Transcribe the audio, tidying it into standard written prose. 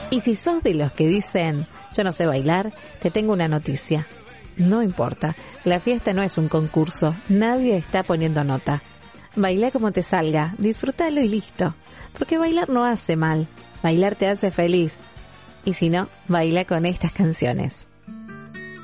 Y si sos de los que dicen, yo no sé bailar, te tengo una noticia. No importa, la fiesta no es un concurso, nadie está poniendo nota. Bailá como te salga, disfrútalo y listo. Porque bailar no hace mal, bailar te hace feliz. Y si no, baila con estas canciones.